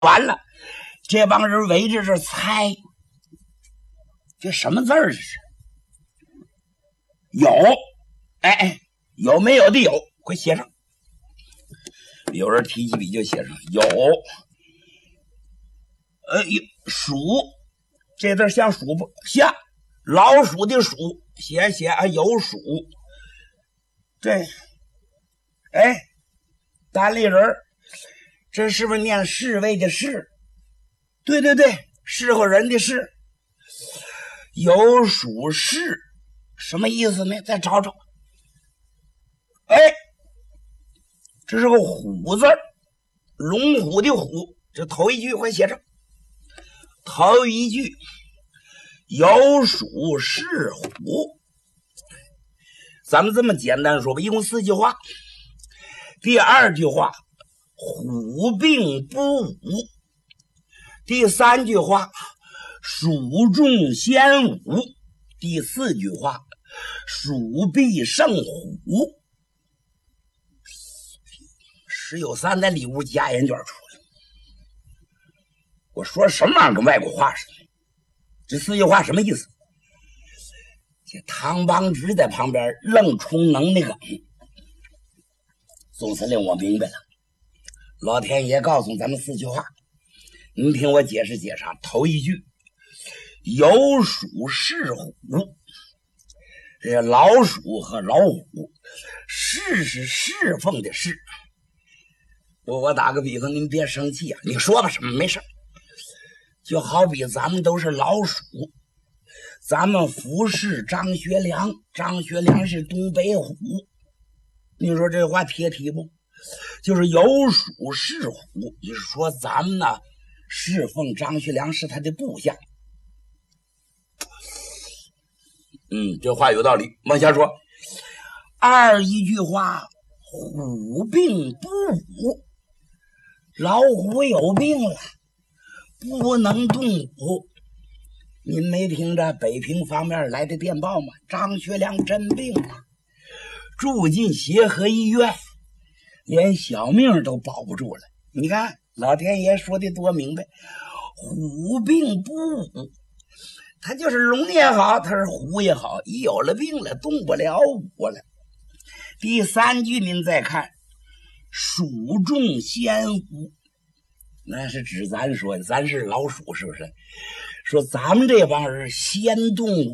完了，这帮人围着这猜，这什么字儿？这是有，哎，有没有的有，快写上。有人提起笔就写上有，鼠，这字像鼠不像？老鼠的鼠，写啊，有鼠。这，单立人，这是不是念侍卫的侍？对，侍候人的侍。有鼠侍，什么意思呢？再找找。这是个虎字，龙虎的虎。这头一句快写上。头一句有鼠侍虎，咱们这么简单说吧，一共4句话。第2句话，虎病不武。第3句话，鼠中先武。第4句话，鼠必胜虎。10有3在里屋加烟卷出来。我说什么玩意儿跟外国话似的？这4句话什么意思？这唐邦直在旁边愣充能那个。总司令，我明白了。老天爷告诉咱们4句话，您听我解释解释。头一句，有鼠侍虎。这老鼠和老虎，侍是侍奉的侍。我打个比方，您别生气啊，你说吧，什么没事。就好比咱们都是老鼠，咱们服侍张学良，张学良是东北虎。你说这话贴题不？就是有鼠侍虎，就是说咱们呢侍奉张学良是他的部下。这话有道理。往下说，一句话，虎病不武。老虎有病了，不能动武。您没听着北平方面来的电报吗？张学良真病了，住进协和医院，连小命都保不住了。你看老天爷说的多明白，虎病不武，他就是龙也好，他是虎也好，一有了病了动不了武了。第3句您再看，鼠中先武，那是指咱说的，咱是老鼠是不是？说咱们这帮人先动武，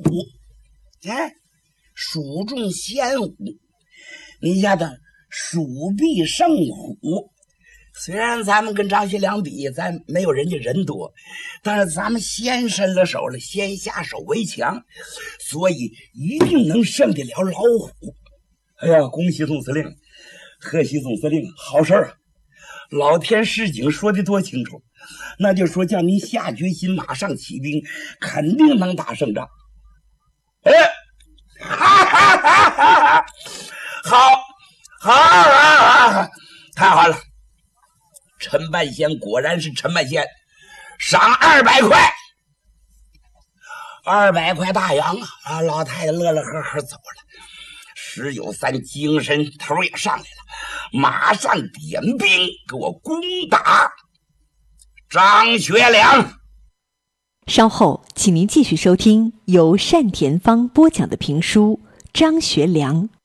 鼠中先武。你下的鼠必胜虎，虽然咱们跟张学良比，咱没有人家人多，但是咱们先伸了手了，先下手为强，所以一定能胜得了老虎。哎呀，恭喜总司令，贺喜总司令，好事啊！老天示警说的多清楚，那就说叫您下决心马上起兵，肯定能打胜仗。好，太好了！陈半仙果然是陈半仙，赏200块，200块大洋啊！老太太乐乐呵呵走了。10有3精神头也上来了，马上点兵给我攻打张学良。 稍后请您继续收听由单田芳播讲的评书《张学良》。